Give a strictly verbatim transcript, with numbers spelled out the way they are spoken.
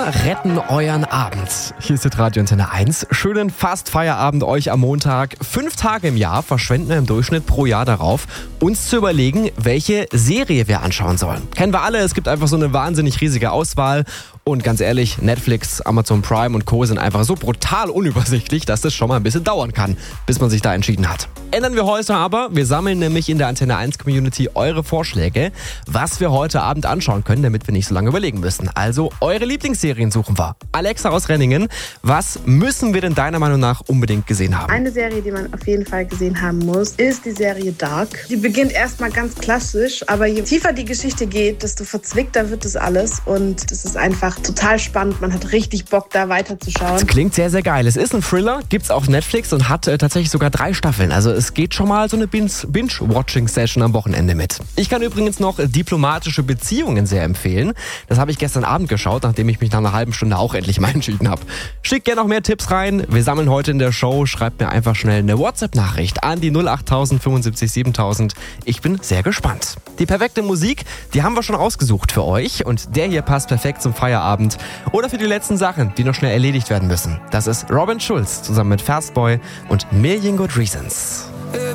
Wir retten euren Abend. Hier ist Radio Antenne eins. Schönen fast Feierabend euch am Montag. Fünf Tage im Jahr verschwenden wir im Durchschnitt pro Jahr darauf, uns zu überlegen, welche Serie wir anschauen sollen. Kennen wir alle, es gibt einfach so eine wahnsinnig riesige Auswahl. Und ganz ehrlich, Netflix, Amazon Prime und Co. sind einfach so brutal unübersichtlich, dass das schon mal ein bisschen dauern kann, bis man sich da entschieden hat. Ändern wir heute aber. Wir sammeln nämlich in der Antenne eins Community eure Vorschläge, was wir heute Abend anschauen können, damit wir nicht so lange überlegen müssen. Also eure Lieblingsserien suchen wir. Alexa aus Renningen, was müssen wir denn deiner Meinung nach unbedingt gesehen haben? Eine Serie, die man auf jeden Fall gesehen haben muss, ist die Serie Dark. Die beginnt erstmal ganz klassisch, aber je tiefer die Geschichte geht, desto verzwickter wird das alles und es ist einfach total spannend. Man hat richtig Bock, da weiterzuschauen. Das klingt sehr, sehr geil. Es ist ein Thriller, gibt's auf Netflix und hat äh, tatsächlich sogar drei Staffeln. Also es geht schon mal so eine Binge-Watching-Session am Wochenende mit. Ich kann übrigens noch Diplomatische Beziehungen sehr empfehlen. Das habe ich gestern Abend geschaut, nachdem ich mich nach einer halben Stunde auch endlich mal entschieden habe. Schickt gerne noch mehr Tipps rein. Wir sammeln heute in der Show. Schreibt mir einfach schnell eine WhatsApp-Nachricht an die null acht null null sieben sieben sieben null null. Ich bin sehr gespannt. Die perfekte Musik, die haben wir schon ausgesucht für euch. Und der hier passt perfekt zum Feierabend oder für die letzten Sachen, die noch schnell erledigt werden müssen. Das ist Robin Schulz zusammen mit Fastboy und Million Good Reasons.